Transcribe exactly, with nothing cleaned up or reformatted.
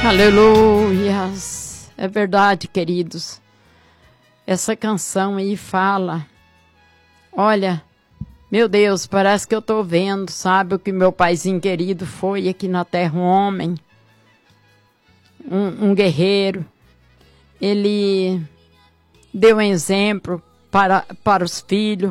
Aleluias. É verdade, queridos. Essa canção aí fala, olha, meu Deus, parece que eu tô vendo, sabe, o que meu paizinho querido foi aqui na terra, um homem, um, um guerreiro. Ele deu um exemplo para, para os filhos.